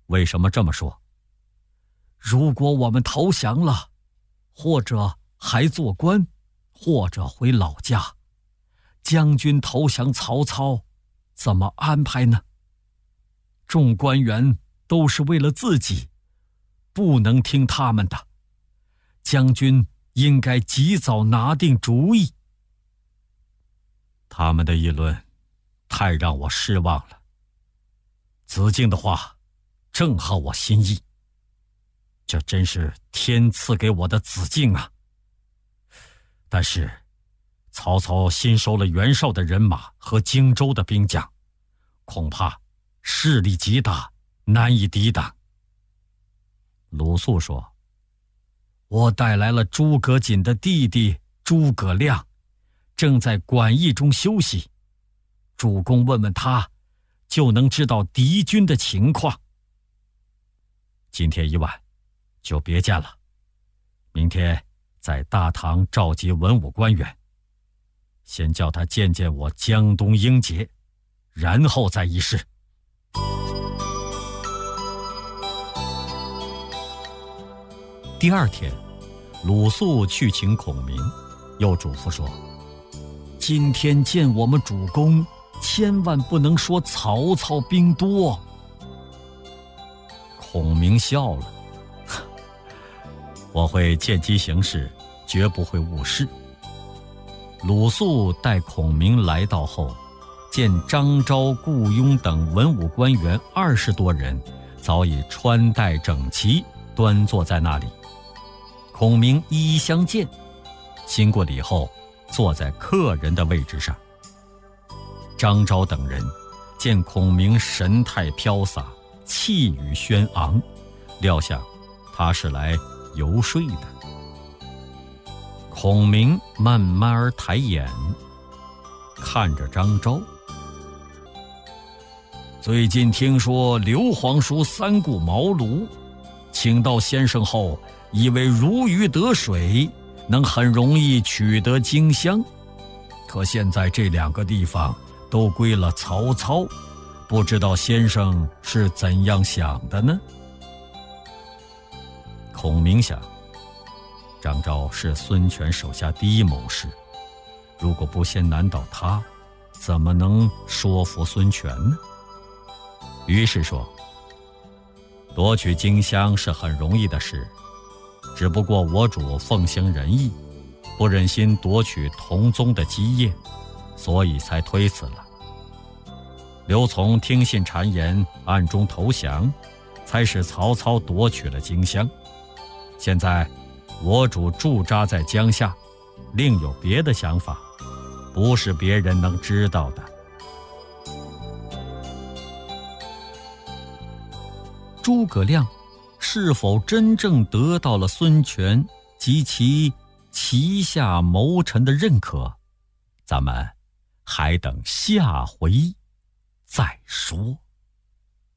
为什么这么说？如果我们投降了，或者还做官，或者回老家，将军投降曹操，怎么安排呢？众官员都是为了自己，不能听他们的。将军应该及早拿定主意。他们的议论太让我失望了。子敬的话正合我心意，这真是天赐给我的子敬啊！但是曹操新收了袁绍的人马和荆州的兵将，恐怕势力极大，难以抵挡。鲁肃说：我带来了诸葛瑾的弟弟诸葛亮，正在馆驿中休息，主公问问他，就能知道敌军的情况。今天一晚就别见了，明天在大堂召集文武官员，先叫他见见我江东英杰，然后再议事。第二天，鲁肃去请孔明，又嘱咐说：今天见我们主公，千万不能说曹操兵多。孔明笑了：我会见机行事，绝不会误事。鲁肃带孔明来到后，见张昭、顾雍等文武官员20多人，早已穿戴整齐，端坐在那里。孔明一一相见，行过礼后，坐在客人的位置上。张昭等人见孔明神态飘洒，气宇轩昂，料想他是来游说的。孔明慢慢儿抬眼，看着张昭：最近听说刘皇叔三顾茅庐，请到先生后，以为如鱼得水，能很容易取得荆襄。可现在这2个地方都归了曹操，不知道先生是怎样想的呢？孔明想，张昭是孙权手下第一谋士，如果不先难倒他，怎么能说服孙权呢？于是说：夺取荆襄是很容易的事，只不过我主奉行仁义，不忍心夺取同宗的基业，所以才推辞了。刘琮听信谗言，暗中投降，才使曹操夺取了荆襄。现在我主驻扎在江夏，另有别的想法，不是别人能知道的。诸葛亮是否真正得到了孙权及其旗下谋臣的认可，咱们还等下回再说。